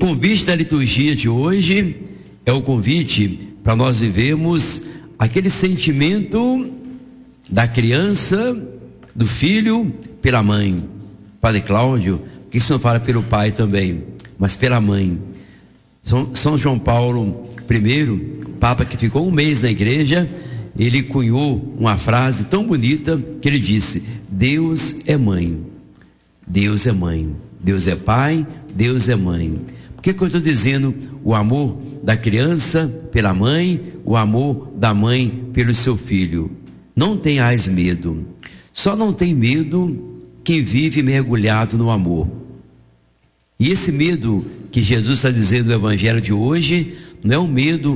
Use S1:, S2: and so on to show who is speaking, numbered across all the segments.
S1: convite da liturgia de hoje é o convite para nós vivermos aquele sentimento da criança, do filho pela mãe. Padre Cláudio, que isso não fala pelo pai também, mas pela mãe. São João Paulo I, Papa que ficou um mês na igreja, ele cunhou uma frase tão bonita que ele disse: Deus é mãe, Deus é mãe, Deus é pai, Deus é mãe. Por que eu estou dizendo o amor da criança pela mãe, o amor da mãe pelo seu filho? Não tenhais medo, só não tem medo quem vive mergulhado no amor. E esse medo que Jesus está dizendo no Evangelho de hoje não é um medo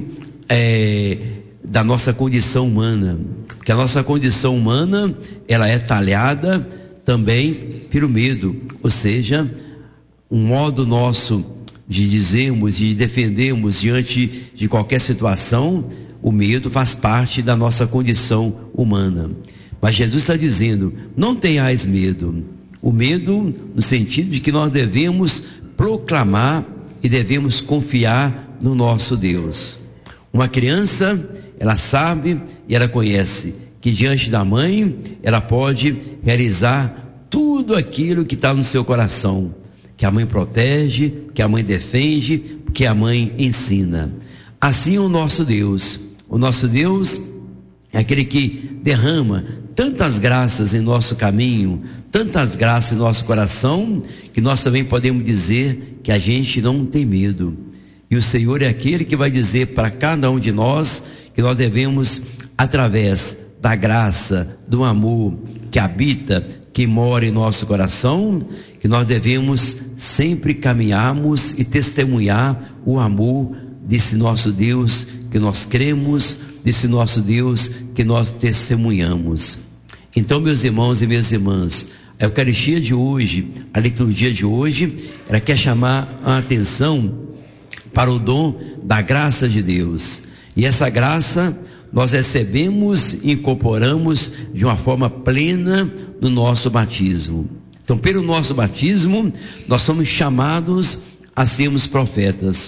S1: da nossa condição humana, porque a nossa condição humana ela é talhada também pelo medo, ou seja, um modo nosso de dizermos e defendermos diante de qualquer situação. O medo faz parte da nossa condição humana. Mas Jesus está dizendo: não tenhais medo. O medo no sentido de que nós devemos proclamar e devemos confiar no nosso Deus. Uma criança, ela sabe e ela conhece que diante da mãe ela pode realizar tudo aquilo que está no seu coração, que a mãe protege, que a mãe defende, que a mãe ensina. Assim é o nosso Deus. O nosso Deus é aquele que derrama tantas graças em nosso caminho, tantas graças em nosso coração, que nós também podemos dizer que a gente não tem medo. E o Senhor é aquele que vai dizer para cada um de nós que nós devemos, através da graça, do amor que habita, que mora em nosso coração, que nós devemos sempre caminharmos e testemunhar o amor desse nosso Deus que nós cremos, desse nosso Deus que nós testemunhamos. Então, meus irmãos e minhas irmãs, a Eucaristia de hoje, a liturgia de hoje, ela quer chamar a atenção para o dom da graça de Deus. E essa graça nós recebemos e incorporamos de uma forma plena no nosso batismo. Então, pelo nosso batismo, nós somos chamados a sermos profetas.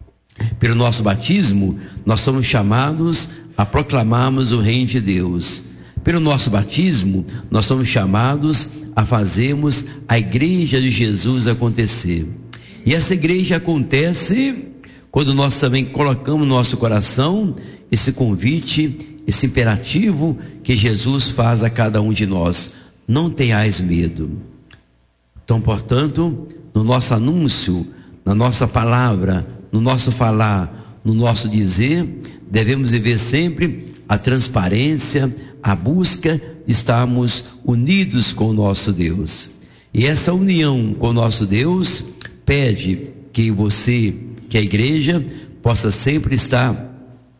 S1: Pelo nosso batismo, nós somos chamados a proclamarmos o reino de Deus. Pelo nosso batismo, nós somos chamados a fazermos a igreja de Jesus acontecer. E essa igreja acontece quando nós também colocamos no nosso coração esse convite, esse imperativo que Jesus faz a cada um de nós: não tenhais medo. Então, portanto, no nosso anúncio, na nossa palavra, no nosso falar, no nosso dizer, devemos viver sempre a transparência, a busca de estarmos unidos com o nosso Deus. E essa união com o nosso Deus pede que você, que a igreja, possa sempre estar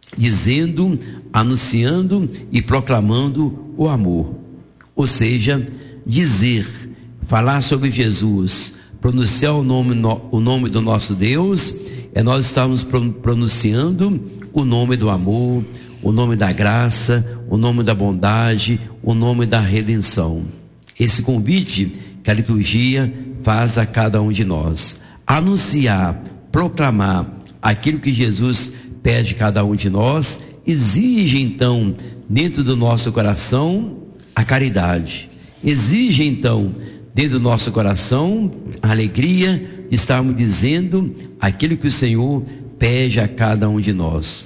S1: dizendo, anunciando e proclamando o amor. Ou seja, dizer, falar sobre Jesus, pronunciar o nome do nosso Deus, é nós estarmos pronunciando o nome do amor, o nome da graça, o nome da bondade, o nome da redenção. Esse convite que a liturgia faz a cada um de nós: anunciar, proclamar aquilo que Jesus pede a cada um de nós, exige então dentro do nosso coração a caridade, exige então dentro do nosso coração a alegria de estarmos dizendo aquilo que o Senhor pede a cada um de nós.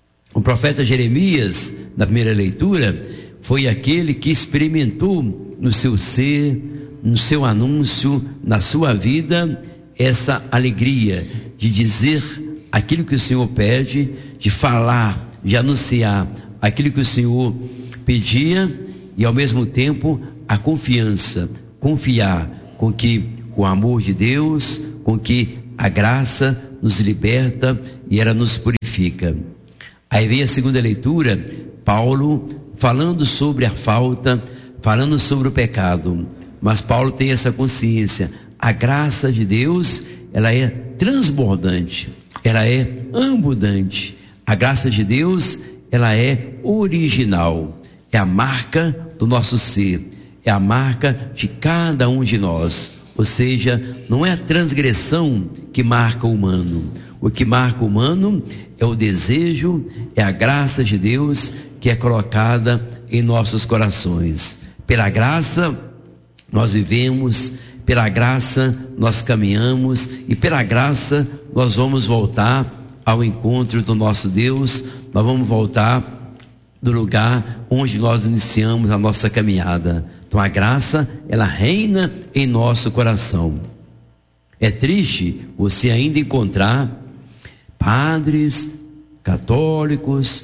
S1: O profeta Jeremias, na primeira leitura, foi aquele que experimentou no seu ser, no seu anúncio, na sua vida, essa alegria de dizer aquilo que o Senhor pede, de falar, de anunciar aquilo que o Senhor pedia, e ao mesmo tempo a confiança, confiar com que o amor de Deus, com que a graça nos liberta e ela nos purifica. Aí vem a segunda leitura, Paulo falando sobre a falta, falando sobre o pecado, mas Paulo tem essa consciência: a graça de Deus, ela é transbordante, ela é abundante. A graça de Deus, ela é original, é a marca do nosso ser, é a marca de cada um de nós. Ou seja, não é a transgressão que marca o humano. O que marca o humano é o desejo, é a graça de Deus que é colocada em nossos corações. Pela graça nós vivemos, pela graça nós caminhamos e pela graça nós vamos voltar ao encontro do nosso Deus, nós vamos voltar do lugar onde nós iniciamos a nossa caminhada. Então a graça, ela reina em nosso coração. É triste você ainda encontrar padres, católicos,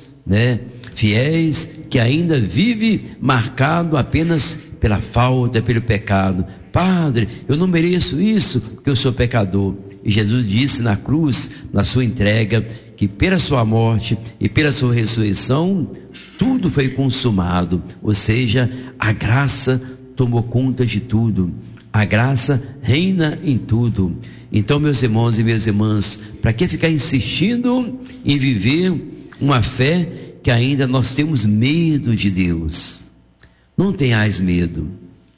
S1: fiéis, que ainda vivem marcado apenas pela falta, pelo pecado. Padre, eu não mereço isso porque eu sou pecador. E Jesus disse na cruz, na sua entrega, que pela sua morte e pela sua ressurreição, tudo foi consumado. Ou seja, a graça tomou conta de tudo. A graça reina em tudo. Então, meus irmãos e minhas irmãs, para que ficar insistindo em viver uma fé que ainda nós temos medo de Deus? Não tenhais medo.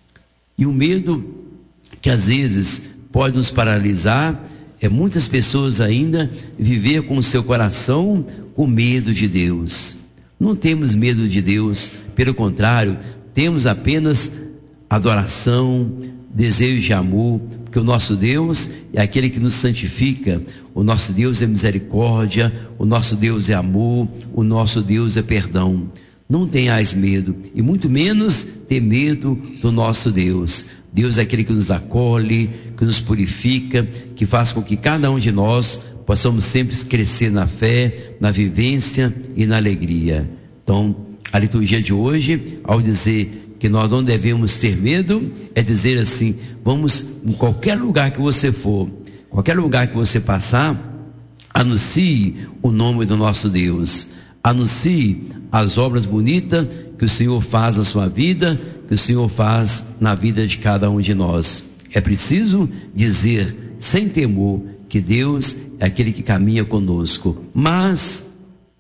S1: E o medo que às vezes pode nos paralisar é muitas pessoas ainda viver com o seu coração com medo de Deus. Não temos medo de Deus, pelo contrário, temos apenas adoração, desejo de amor, porque o nosso Deus é aquele que nos santifica, o nosso Deus é misericórdia, o nosso Deus é amor, o nosso Deus é perdão. Não tenhais medo, e muito menos ter medo do nosso Deus. Deus é aquele que nos acolhe, que nos purifica, que faz com que cada um de nós possamos sempre crescer na fé, na vivência e na alegria. Então, a liturgia de hoje, ao dizer que nós não devemos ter medo, é dizer assim: vamos em qualquer lugar que você for, qualquer lugar que você passar, anuncie o nome do nosso Deus, anuncie as obras bonitas que o Senhor faz na sua vida, que o Senhor faz na vida de cada um de nós. É preciso dizer sem temor que Deus é aquele que caminha conosco, mas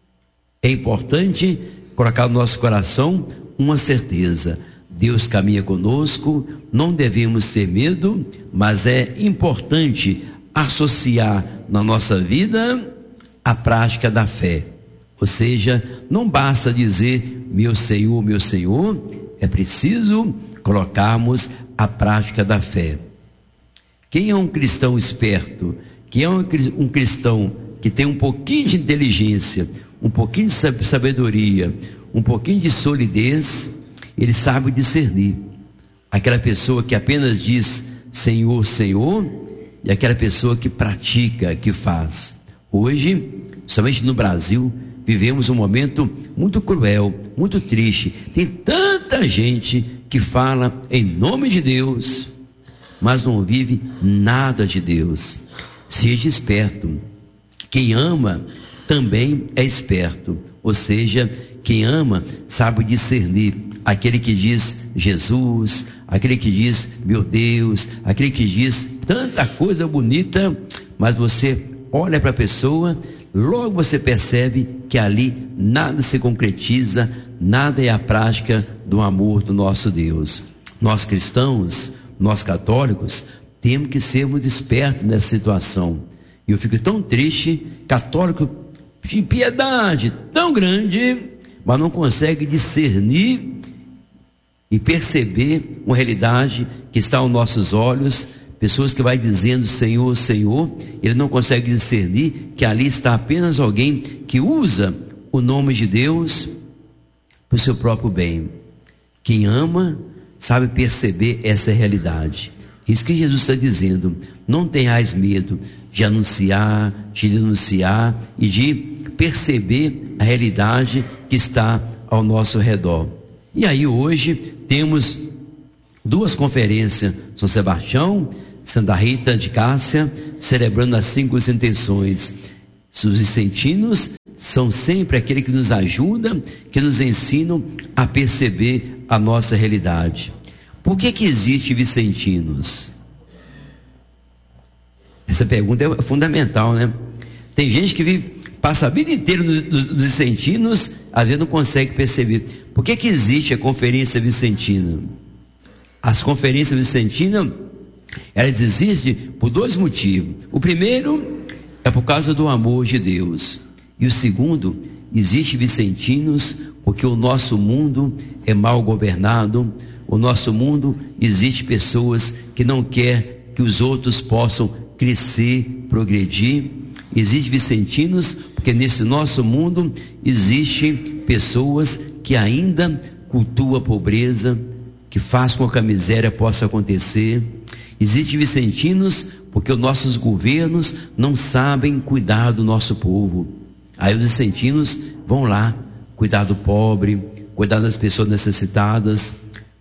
S1: é importante colocar no nosso coração uma certeza: Deus caminha conosco, não devemos ter medo, mas é importante associar na nossa vida a prática da fé. Ou seja, não basta dizer meu Senhor, é preciso colocarmos a prática da fé. Quem é um cristão esperto, quem é um cristão que tem um pouquinho de inteligência, um pouquinho de sabedoria, um pouquinho de solidez, ele sabe discernir aquela pessoa que apenas diz Senhor, Senhor, e aquela pessoa que pratica, que faz. Hoje, somente no Brasil, vivemos um momento muito cruel, muito triste. Tem tanta gente que fala em nome de Deus, mas não vive nada de Deus. Seja esperto. Quem ama também é esperto. Ou seja, quem ama sabe discernir aquele que diz Jesus, aquele que diz meu Deus, aquele que diz tanta coisa bonita, mas você olha para a pessoa, logo você percebe que ali nada se concretiza, nada é a prática do amor do nosso Deus. Nós cristãos, nós católicos, temos que sermos espertos nessa situação. E eu fico tão triste, católico de piedade tão grande, mas não consegue discernir e perceber uma realidade que está aos nossos olhos. Pessoas que vai dizendo Senhor, Senhor, ele não consegue discernir que ali está apenas alguém que usa o nome de Deus para o seu próprio bem. Quem ama sabe perceber essa realidade. Isso que Jesus está dizendo: não tenhais medo de anunciar, de denunciar e de perceber a realidade que está ao nosso redor. E aí hoje temos duas conferências, São Sebastião, Santa Rita de Cássia, celebrando as 5 intenções. Os vicentinos são sempre aquele que nos ajuda, que nos ensinam a perceber a nossa realidade. Por que existe vicentinos? Essa pergunta é fundamental, né? Tem gente que passa a vida inteira nos vicentinos, às vezes não consegue perceber. Por que existe a conferência vicentina? As conferências vicentinas Ela desiste por 2 motivos. O primeiro é por causa do amor de Deus. E o segundo, existe vicentinos porque o nosso mundo é mal governado. O nosso mundo existe pessoas que não querem que os outros possam crescer, progredir. Existe vicentinos porque nesse nosso mundo existem pessoas que ainda cultuam a pobreza, que faz com que a miséria possa acontecer. Existem vicentinos porque os nossos governos não sabem cuidar do nosso povo. Aí os vicentinos vão lá cuidar do pobre, cuidar das pessoas necessitadas.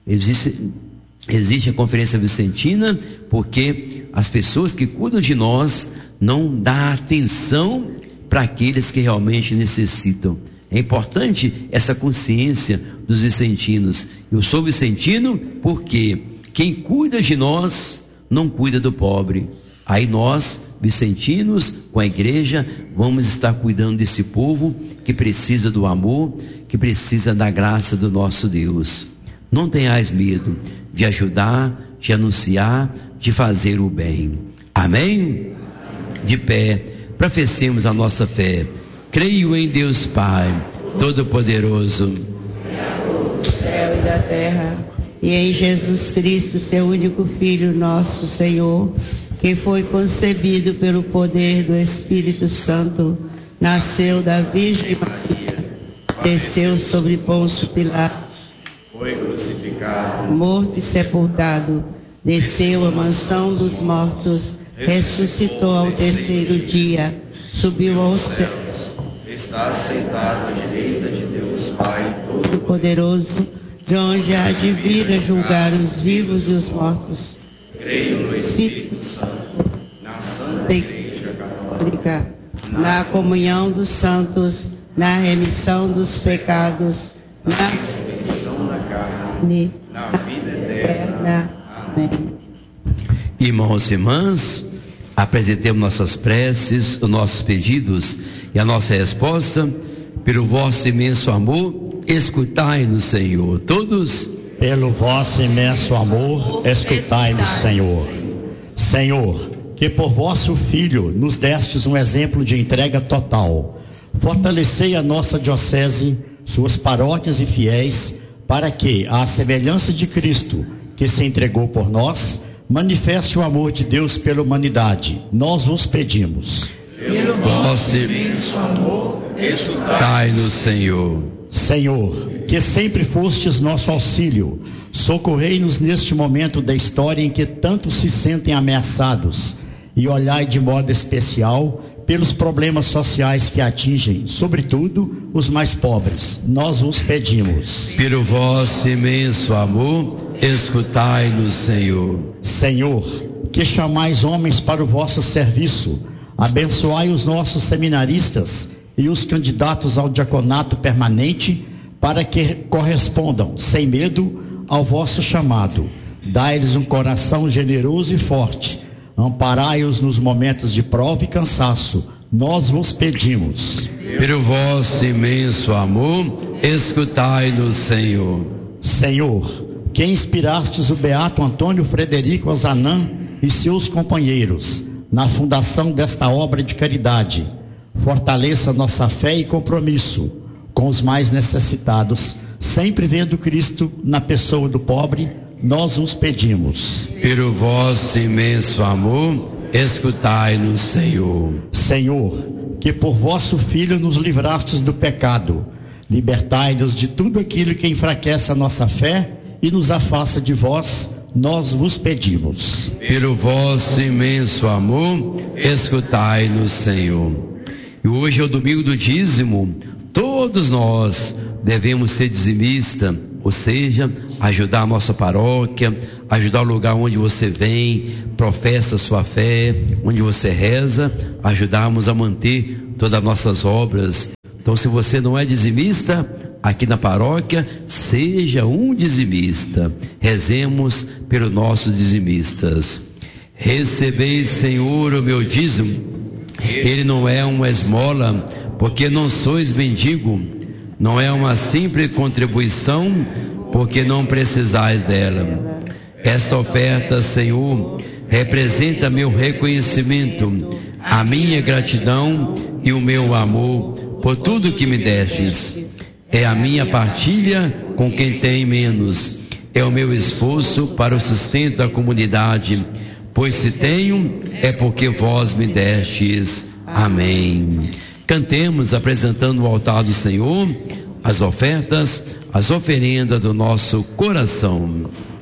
S1: Existe a Conferência Vicentina porque as pessoas que cuidam de nós não dão atenção para aqueles que realmente necessitam. É importante essa consciência dos vicentinos. Eu sou vicentino porque quem cuida de nós não cuida do pobre. Aí nós, vicentinos, com a igreja, vamos estar cuidando desse povo que precisa do amor, que precisa da graça do nosso Deus. Não tenhais medo de ajudar, de anunciar, de fazer o bem. Amém? De pé, professemos a nossa fé. Creio em Deus Pai, Todo-Poderoso,
S2: Criador do céu e da terra, e em Jesus Cristo, seu único Filho, nosso Senhor, que foi concebido pelo poder do Espírito Santo, nasceu da Virgem Maria, desceu sobre Pôncio Pilatos,
S3: foi crucificado,
S2: morto e sepultado, desceu à mansão dos mortos, ressuscitou ao terceiro dia, subiu aos céus,
S3: está sentado à direita de Deus Pai
S2: Todo-Poderoso, de onde há de vir a julgar os vivos e os mortos.
S3: Creio no Espírito Santo, na Santa Igreja Católica,
S2: na comunhão dos santos, na remissão dos pecados, na
S3: ressurreição da carne, na vida eterna.
S2: Amém.
S1: Irmãos e irmãs, apresentemos nossas preces, os nossos pedidos e a nossa resposta. Pelo vosso imenso amor, escutai-nos, Senhor. Todos,
S4: pelo vosso imenso amor, escutai-nos, Senhor. Senhor, que por vosso Filho nos destes um exemplo de entrega total, fortalecei a nossa diocese, suas paróquias e fiéis, para que, à semelhança de Cristo, que se entregou por nós, manifeste o amor de Deus pela humanidade. Nós vos pedimos.
S3: Pelo vosso imenso amor,
S1: escutai-nos, Senhor.
S4: Senhor, que sempre fostes nosso auxílio, socorrei-nos neste momento da história em que tantos se sentem ameaçados, e olhai de modo especial pelos problemas sociais que atingem, sobretudo, os mais pobres. Nós vos pedimos.
S1: Pelo vosso imenso amor, escutai-nos, Senhor.
S4: Senhor, que chamais homens para o vosso serviço, abençoai os nossos seminaristas e os candidatos ao diaconato permanente, para que correspondam, sem medo, ao vosso chamado. Dai-lhes um coração generoso e forte. Amparai-os nos momentos de prova e cansaço. Nós vos pedimos.
S1: Pelo vosso imenso amor, escutai-nos, Senhor.
S4: Senhor, que inspirastes o beato Antônio Frederico Ozanam e seus companheiros na fundação desta obra de caridade, fortaleça nossa fé e compromisso com os mais necessitados, sempre vendo Cristo na pessoa do pobre. Nós os pedimos.
S1: Pelo vosso imenso amor, escutai-nos, Senhor.
S4: Senhor, que por vosso Filho nos livrastes do pecado, libertai-nos de tudo aquilo que enfraquece a nossa fé e nos afasta de vós. Nós vos pedimos.
S1: Pelo vosso imenso amor, escutai-nos, Senhor. E hoje é o domingo do dízimo. Todos nós devemos ser dizimistas, ou seja, ajudar a nossa paróquia, ajudar o lugar onde você vem, professa a sua fé, onde você reza, ajudarmos a manter todas as nossas obras. Então, se você não é dizimista, aqui na paróquia, seja um dizimista. Rezemos pelos nossos dizimistas. Recebei, Senhor, o meu dízimo. Ele não é uma esmola, porque não sois mendigo. Não é uma simples contribuição, porque não precisais dela. Esta oferta, Senhor, representa meu reconhecimento, a minha gratidão e o meu amor por tudo que me destes. É a minha partilha com quem tem menos. É o meu esforço para o sustento da comunidade. Pois se tenho, é porque vós me destes. Amém. Cantemos apresentando o altar do Senhor as ofertas, as oferendas do nosso coração.